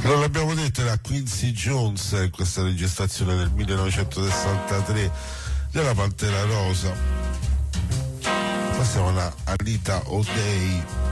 Non l'abbiamo detto, era Quincy Jones, questa registrazione del 1963 della Pantera Rosa. Passiamo a Anita O'Day.